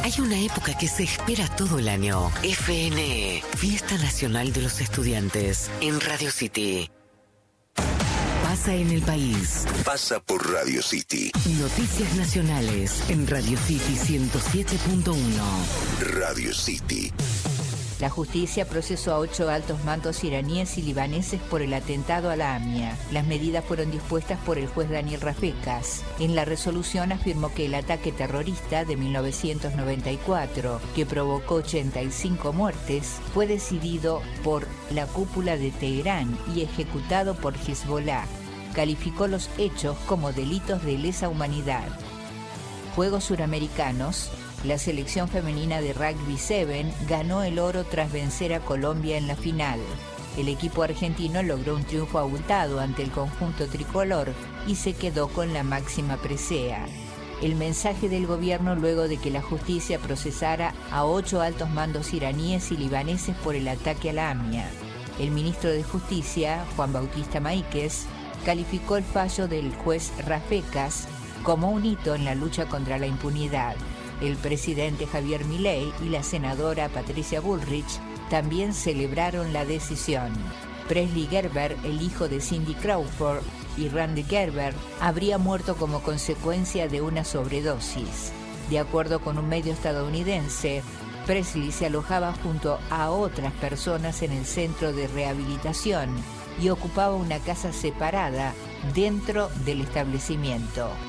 Hay una época que se espera todo el año. FNE, Fiesta Nacional de los Estudiantes, en Radio City. Pasa en el país. Pasa por Radio City. Noticias nacionales en Radio City 107.1. Radio City. La justicia procesó a 8 altos mandos iraníes y libaneses por el atentado a la AMIA. Las medidas fueron dispuestas por el juez Daniel Rafecas. En la resolución afirmó que el ataque terrorista de 1994, que provocó 85 muertes, fue decidido por la cúpula de Teherán y ejecutado por Hezbollah. Calificó los hechos como delitos de lesa humanidad. Juegos Suramericanos. La selección femenina de Rugby 7 ganó el oro tras vencer a Colombia en la final. El equipo argentino logró un triunfo abultado ante el conjunto tricolor y se quedó con la máxima presea. El mensaje del gobierno luego de que la justicia procesara a 8 altos mandos iraníes y libaneses por el ataque a la AMIA. El ministro de Justicia, Juan Bautista Maíquez, calificó el fallo del juez Rafecas como un hito en la lucha contra la impunidad. El presidente Javier Milei y la senadora Patricia Bullrich también celebraron la decisión. Presley Gerber, el hijo de Cindy Crawford y Randy Gerber, habría muerto como consecuencia de una sobredosis. De acuerdo con un medio estadounidense, Presley se alojaba junto a otras personas en el centro de rehabilitación y ocupaba una casa separada dentro del establecimiento.